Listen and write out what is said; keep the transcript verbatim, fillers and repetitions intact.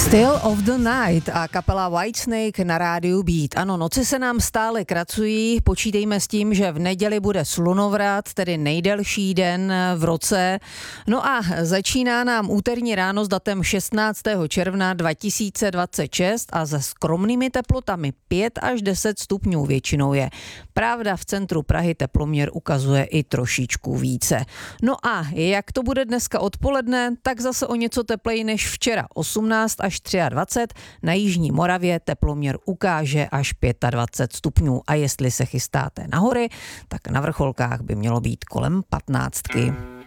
Still of the Night a kapela Whitesnake na rádiu Beat. Ano, noci se nám stále kracují, počítejme s tím, že v neděli bude slunovrat, tedy nejdelší den v roce. No a začíná nám úterní ráno s datem šestnáctého června dva tisíce dvacet šest a se skromnými teplotami pět až deset stupňů většinou je. Pravda, v centru Prahy teploměr ukazuje i trošičku více. No a jak to bude dneska odpoledne, tak zase o něco tepleji než včera, osmnáct až dvacet tři. Na jižní Moravě teploměr ukáže až dvacet pět stupňů a jestli se chystáte na hory, tak na vrcholkách by mělo být kolem patnáctky.